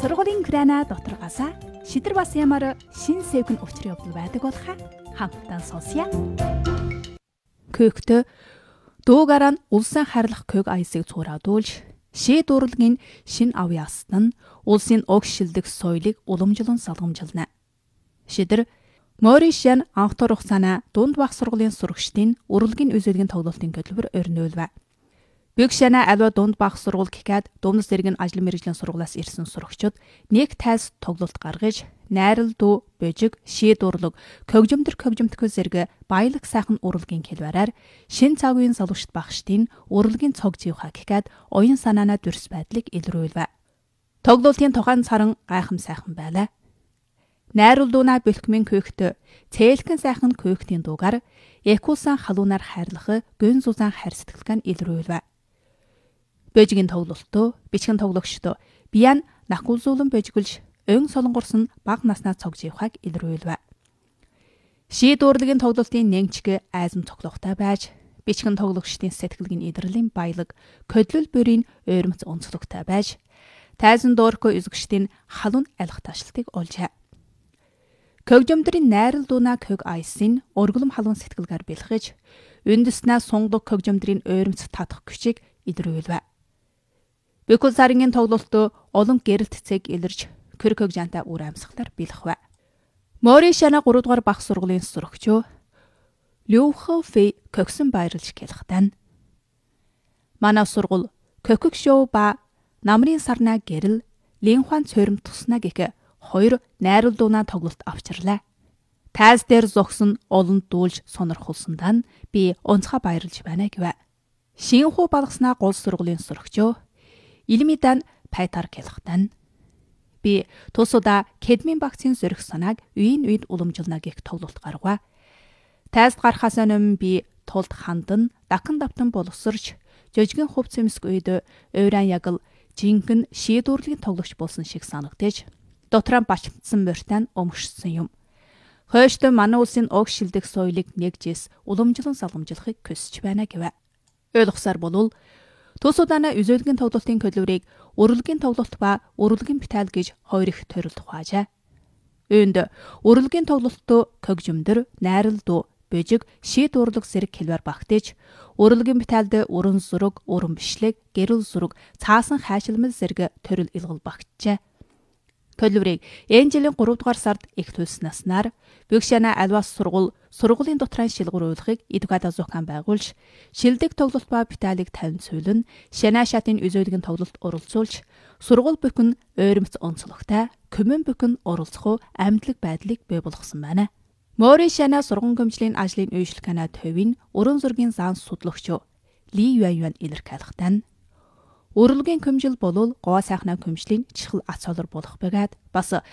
Сургуулийн крана дотроогоосаа шидэр бас ямар шин сэвгэн өвчр явдал байдаг болохаа хамтдаа сонсъя. Көөгтөө дуугараа нь улсын харилах көг аясыг цуураадуулж, шид урлагийн шин ав ястан нь улсын уг шилдэг соёлыг уламжлан салгамжилна. Шидэр Моришян анх дор хугацаана дунд бага сургуулийн сурагчдын урлагийн үзүүлгийн тоглолтын хөтөлбөр өрнөөлв. Бэгшана аливаа дунд бага сургууль гэхэд дундас зэргийн ажил мэргэжлийн сургуулиас ирсэн сурагчид нэг тайз тоглолт гаргаж, найрал дуу, божиг, шид урлаг, көгжмөдгөө зэрэг баялаг сайхан урлагийн хэлбэрээр шин цагийн залуучт багштын урлагийн цог живха гэхэд оюун санаанаа дүрс байдлыг илрүүлв. Тоглолтын тухайн саран гайхам сайхан байлаа. Найрал дууна бэлтгэмийн көөгтөө цээлхэн сайхан көөгтийн дуугаар экулсан халуунаар хайрлах гүн зузаан хайр сэтгэлгэн илрүүлв. Божигийн тоглолтоо бичгэн тоглогчдоо биян нахгуулзуулан божиглж өн солонгорсон баг наснаа цог живхаг илрүүлв. Шид урлагийн тоглолтын нэгчг айзам цоглогтой байж бичгэн тоглогчдын сэтгэлгийн идрэлийн баялаг көдлөл бүрийн ойрмц онцлогтой байж тайзан доорко үзэгчдийн халуун алих ташлтыг олжээ. Көгжмөдрийн найрал дууна көг айсын урглам халуун сэтгэлгээр бэлхэж, үндэснээ сунглог көгжмөдрийн ойрмц татах хүчийг илрүүлв. Бэкул сарынгийн тоглолтоо олон гэрэлт цэг илэрж, көр көгжантай үр амьсгалаар бэлхв. Моришяна 3 дугаар бага сургуулийн сурагчөө Люхо Фэй көгсөн баярлж хэлэхтэн. Манай сургууль көгөг шоу ба намрын сарнаа гэрэл Линхуан цорим туснаа гэх хоёр найрал дууна тоглолт авчирлаа. Тайз дээр зогсон олонд дуулж сонирхолсондаа би онцгой баярлж байна гэв. Шинхүү балгаснаа гол сургуулийн сурагчөө Илмидан Пайтар хэлэхтэн. Би тусуда Кедмийн багцын зөрөх санааг үед уламжилна гэх тоглолт гаргав. Тайзд гарахаас өмнө би тулд хандан дахин давтан боловсрч жожигэн хувц юмсг үед ойран ягл жинхэнэ шид урлагийн тоглогч болсон шиг санагдаж дотроо бачмдсан морьтан өмгшсөн юм. Хойштой манай улсын уг шилдэг соёлыг нэгжээс уламжлан салгамжлахыг хүсэж байна гэв. Ойлгосоор болвол тус удаана үзүүлгийн тоглолтын хөтөлбөрийг урлагийн тоглолт ба урлагийн битаал гэж хоёр их төрөлд хуваажээ. Үүнд урлагийн тоглолтоо көгжмөдөр, найрал дуу, божиг, шид урлаг зэрэг хэлбэр багтаж, урлагийн битаалд уран зураг, уран бичлэг, гэрэл зураг, цаасан хайшилмал зэрэг төрөл илгэл багтжээ. Хөтөлбөрийг энэ жилийн 3 дугаар сард их төлснөснаар Бэгшана аливаас сургуулийн дотроо шилгууруулахыг Эдугада Зукан байгуулж, шилдэг тоглолт ба битаалыг 50 цөөлөн Шана шатын үзүүлгийн тоглолт оролцуулж, сургууль бүхэн ойрмц онцлогтой, коммун бүхэн оролцох амьдлаг байдлыг бий болгосон байна. Моришяна сургууль хөмжлийн ажлын үйлчлэгэнэ төвийн уран зургийн зан судлагч Ли Юан илэрхийлэхтэн. Урлагийн көмжил болвол гоо сайхнаа көмжлийн чихэл ац холор болох байгаад бас